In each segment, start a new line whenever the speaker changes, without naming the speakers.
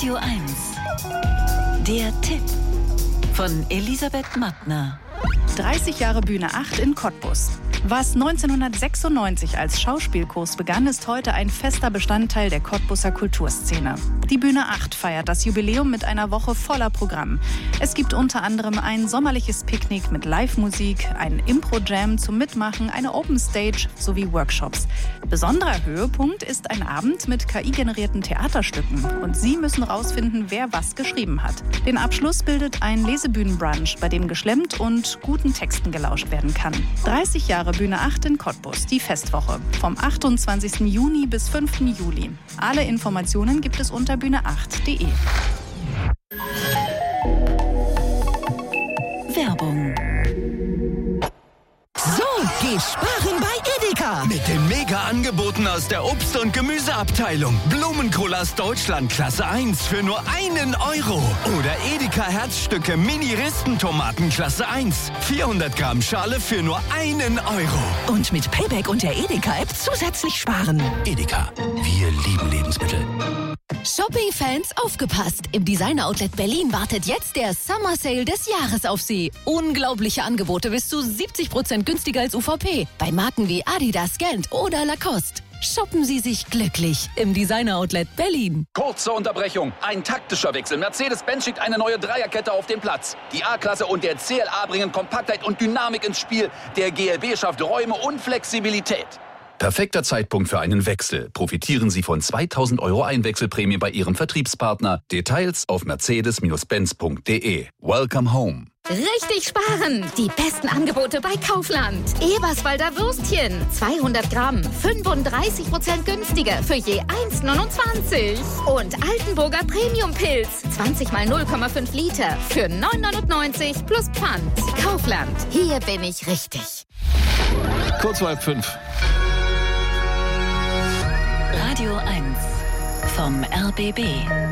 Radio 1. Der Tipp von Elisabeth Mattner.
30 Jahre Bühne 8 in Cottbus. Was 1996 als Schauspielkurs begann, ist heute ein fester Bestandteil der Cottbuser Kulturszene. Die Bühne 8 feiert das Jubiläum mit einer Woche voller Programm. Es gibt unter anderem ein sommerliches Picknick mit Live-Musik, einen Impro-Jam zum Mitmachen, eine Open Stage sowie Workshops. Besonderer Höhepunkt ist ein Abend mit KI-generierten Theaterstücken. Und Sie müssen rausfinden, wer was geschrieben hat. Den Abschluss bildet ein Lesebühnenbrunch, bei dem geschlemmt und guten Texten gelauscht werden kann. 30 Jahre Bühne 8 in Cottbus, die Festwoche. Vom 28. Juni bis 5. Juli. Alle Informationen gibt es unter bühne8.de.
Werbung.
So, geh sparen bei Edeka.
Mit den Mega-Angeboten aus der Obst- und Gemüseabteilung. Blumenkohl aus Deutschland Klasse 1 für nur 1 Euro. Oder Edeka Herzstücke Mini-Ristentomaten Klasse 1. 400 Gramm Schale für nur 1 Euro.
Und mit Payback und der Edeka-App zusätzlich sparen.
Edeka, wir lieben Lebensmittel.
Shopping-Fans, aufgepasst! Im Designer-Outlet Berlin wartet jetzt der Summer Sale des Jahres auf Sie. Unglaubliche Angebote bis zu 70% günstiger als UVP. Bei Marken wie Adidas, Gent oder Lacoste. Shoppen Sie sich glücklich im Designer-Outlet Berlin.
Kurze Unterbrechung. Ein taktischer Wechsel. Mercedes-Benz schickt eine neue Dreierkette auf den Platz. Die A-Klasse und der CLA bringen Kompaktheit und Dynamik ins Spiel. Der GLB schafft Räume und Flexibilität.
Perfekter Zeitpunkt für einen Wechsel. Profitieren Sie von 2.000 € Einwechselprämie bei Ihrem Vertriebspartner. Details auf mercedes-benz.de. Welcome home.
Richtig sparen! Die besten Angebote bei Kaufland. Eberswalder Würstchen. 200 Gramm. 35% günstiger für je 1,29. Und Altenburger Premium-Pilz. 20 mal 0,5 Liter für 9,99 plus Pfand. Kaufland. Hier bin ich richtig.
Kurz vor 5.
Radio 1 vom RBB.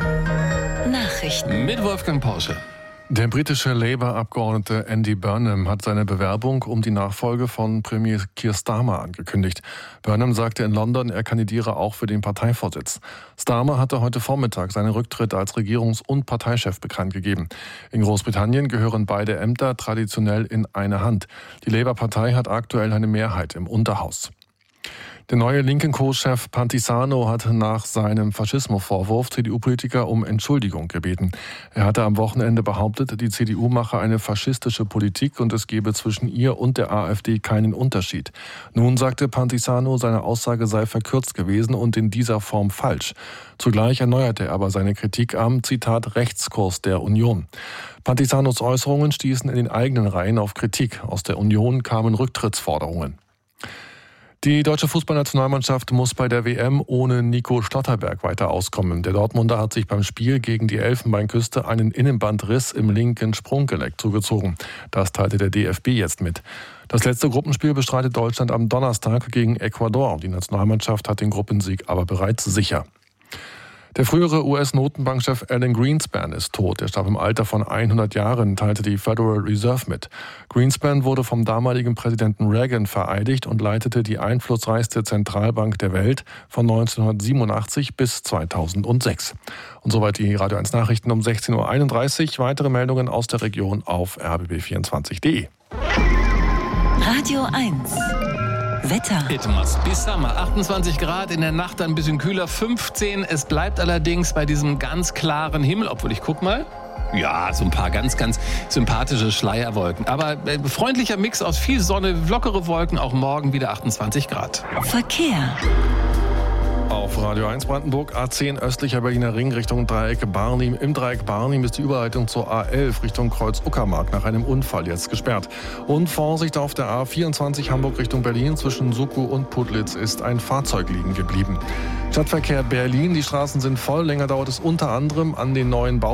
Nachrichten
Mit Wolfgang Porsche.
Der britische Labour-Abgeordnete Andy Burnham hat seine Bewerbung um die Nachfolge von Premier Keir Starmer angekündigt. Burnham sagte in London, er kandidiere auch für den Parteivorsitz. Starmer hatte heute Vormittag seinen Rücktritt als Regierungs- und Parteichef bekannt gegeben. In Großbritannien gehören beide Ämter traditionell in eine Hand. Die Labour-Partei hat aktuell eine Mehrheit im Unterhaus. Der neue linken Co-Chef Pantisano hat nach seinem Faschismo-Vorwurf CDU-Politiker um Entschuldigung gebeten. Er hatte am Wochenende behauptet, die CDU mache eine faschistische Politik und es gebe zwischen ihr und der AfD keinen Unterschied. Nun sagte Pantisano, seine Aussage sei verkürzt gewesen und in dieser Form falsch. Zugleich erneuerte er aber seine Kritik am, Zitat, Rechtskurs der Union. Pantisanos Äußerungen stießen in den eigenen Reihen auf Kritik. Aus der Union kamen Rücktrittsforderungen. Die deutsche Fußballnationalmannschaft muss bei der WM ohne Nico Schlotterberg weiter auskommen. Der Dortmunder hat sich beim Spiel gegen die Elfenbeinküste einen Innenbandriss im linken Sprunggelenk zugezogen. Das teilte der DFB jetzt mit. Das letzte Gruppenspiel bestreitet Deutschland am Donnerstag gegen Ecuador. Die Nationalmannschaft hat den Gruppensieg aber bereits sicher. Der frühere US-Notenbankchef Alan Greenspan ist tot. Er starb im Alter von 100 Jahren, teilte die Federal Reserve mit. Greenspan wurde vom damaligen Präsidenten Reagan vereidigt und leitete die einflussreichste Zentralbank der Welt von 1987 bis 2006. Und soweit die Radio 1 Nachrichten um 16.31 Uhr. Weitere Meldungen aus der Region auf rbb24.de.
Radio 1 Wetter.
Itmos bis Sommer, 28 Grad, in der Nacht ein bisschen kühler, 15. Es bleibt allerdings bei diesem ganz klaren Himmel, obwohl ich guck mal. Ja, so ein paar ganz, ganz sympathische Schleierwolken. Aber freundlicher Mix aus viel Sonne, lockere Wolken, auch morgen wieder 28 Grad.
Verkehr.
Auf Radio 1 Brandenburg, A10 östlicher Berliner Ring Richtung Dreieck Barnim. Im Dreieck Barnim ist die Überleitung zur A11 Richtung Kreuz Uckermark nach einem Unfall jetzt gesperrt. Und Vorsicht auf der A24 Hamburg Richtung Berlin zwischen Suckow und Putlitz ist ein Fahrzeug liegen geblieben. Stadtverkehr Berlin, die Straßen sind voll. Länger dauert es unter anderem an den neuen